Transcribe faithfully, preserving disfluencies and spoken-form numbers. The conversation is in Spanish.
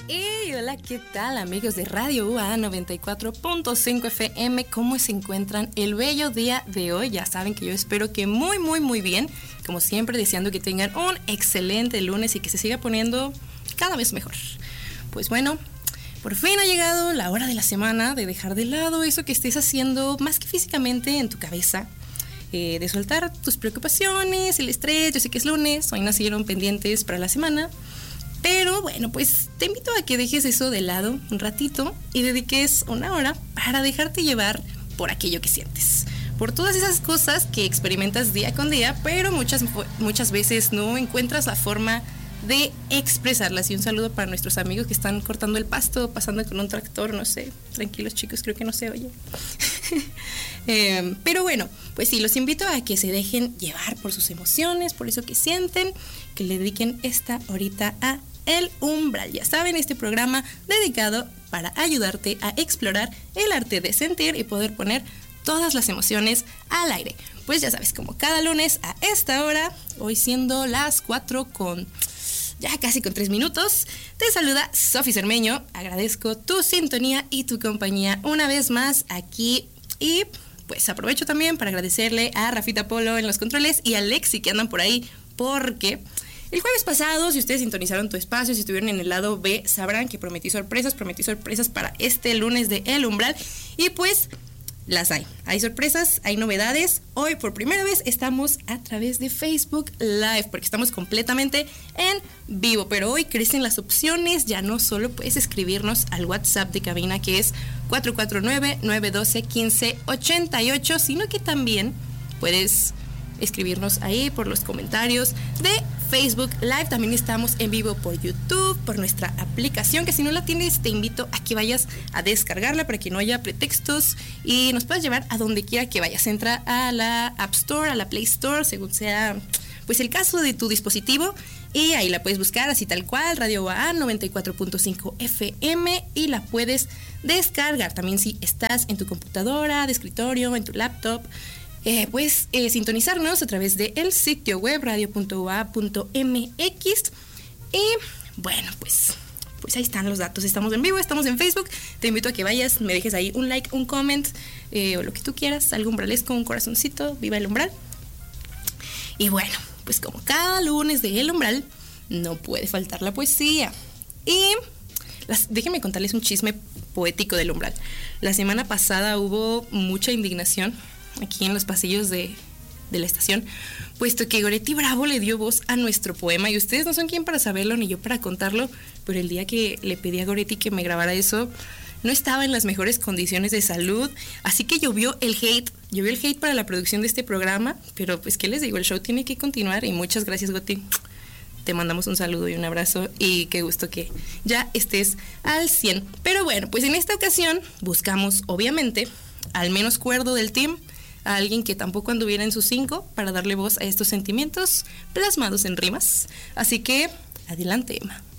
Hey, hola, ¿qué tal amigos de Radio U A noventa y cuatro punto cinco F M? ¿Cómo se encuentran el bello día de hoy? Ya saben que yo espero que muy, muy, muy bien. Como siempre, deseando que tengan un excelente lunes y que se siga poniendo cada vez mejor. Pues bueno, por fin ha llegado la hora de la semana de dejar de lado eso que estés haciendo más que físicamente en tu cabeza. Eh, de soltar tus preocupaciones, el estrés. Yo sé que es lunes, hoy nacieron pendientes para la semana. Pero bueno, pues te invito a que dejes eso de lado un ratito y dediques una hora para dejarte llevar por aquello que sientes. Por todas esas cosas que experimentas día con día, pero muchas, muchas veces no encuentras la forma de expresarlas. Y un saludo para nuestros amigos que están cortando el pasto, pasando con un tractor, no sé. Tranquilos chicos, creo que no se oye. eh, pero bueno, pues sí, los invito a que se dejen llevar por sus emociones, por eso que sienten, que le dediquen esta horita a El Umbral. Ya saben, este programa dedicado para ayudarte a explorar el arte de sentir y poder poner todas las emociones al aire. Pues ya sabes, como cada lunes a esta hora, hoy siendo las cuatro con ya casi con tres minutos, te saluda Sofi Cermeño. Agradezco tu sintonía y tu compañía una vez más aquí. Y pues aprovecho también para agradecerle a Rafita Polo en los controles y a Lexi que andan por ahí, porque el jueves pasado, si ustedes sintonizaron tu espacio, si estuvieron en el lado B, sabrán que prometí sorpresas, prometí sorpresas para este lunes de El Umbral. Y pues las hay, hay sorpresas, hay novedades. Hoy por primera vez estamos a través de Facebook Live, porque estamos completamente en vivo. Pero hoy crecen las opciones, ya no solo puedes escribirnos al WhatsApp de cabina, que es cuatro cuatro nueve, nueve uno dos, uno cinco ocho ocho, sino que también puedes escribirnos ahí por los comentarios de Facebook Live. También estamos en vivo por YouTube, por nuestra aplicación, que si no la tienes te invito a que vayas a descargarla para que no haya pretextos y nos puedas llevar a donde quiera que vayas. Entra a la App Store, a la Play Store, según sea pues el caso de tu dispositivo, y ahí la puedes buscar así tal cual, Radio U A noventa y cuatro punto cinco F M, y la puedes descargar. También si estás en tu computadora de escritorio, en tu laptop, Eh, pues eh, sintonizarnos a través del sitio web radio punto u a punto m x. Y bueno, pues, pues ahí están los datos. Estamos en vivo, estamos en Facebook. Te invito a que vayas, me dejes ahí un like, un comment, eh, o lo que tú quieras, algo umbralesco, un corazoncito, viva el umbral. Y bueno, pues como cada lunes de El Umbral, no puede faltar la poesía. Y las, déjenme contarles un chisme poético del umbral. La semana pasada hubo mucha indignación aquí en los pasillos de, de la estación, puesto que Goretti Bravo le dio voz a nuestro poema, y ustedes no son quien para saberlo ni yo para contarlo, pero el día que le pedí a Goretti que me grabara eso, no estaba en las mejores condiciones de salud, así que llovió el hate, llovió el hate para la producción de este programa, pero pues qué les digo, el show tiene que continuar, y muchas gracias, Goti. Te mandamos un saludo y un abrazo, y qué gusto que ya estés al cien. Pero bueno, pues en esta ocasión buscamos, obviamente, al menos cuerdo del team, a alguien que tampoco anduviera en sus cinco, para darle voz a estos sentimientos plasmados en rimas. Así que, adelante, Emma.